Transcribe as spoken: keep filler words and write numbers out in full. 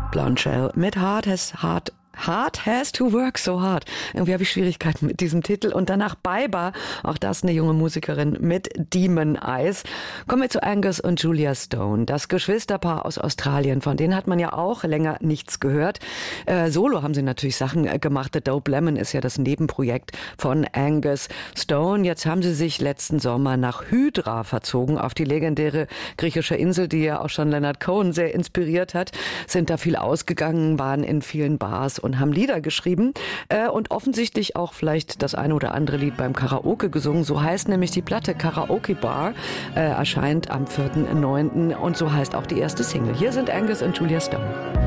Blonde Shell mit Hard Has Hard Hard Has to Work So Hard. Irgendwie habe ich Schwierigkeiten mit diesem Titel. Und danach Baiba, auch das eine junge Musikerin mit Demon Eyes. Kommen wir zu Angus und Julia Stone, das Geschwisterpaar aus Australien. Von denen hat man ja auch länger nichts gehört. Äh, solo haben sie natürlich Sachen gemacht. The Dope Lemon ist ja das Nebenprojekt von Angus Stone. Jetzt haben sie sich letzten Sommer nach Hydra verzogen, auf die legendäre griechische Insel, die ja auch schon Leonard Cohen sehr inspiriert hat. Sind da viel ausgegangen, waren in vielen Bars und haben Lieder geschrieben äh, und offensichtlich auch vielleicht das eine oder andere Lied beim Karaoke gesungen. So heißt nämlich die Platte Karaoke Bar, äh, erscheint am vierten neunten und so heißt auch die erste Single. Hier sind Angus und Julia Stone.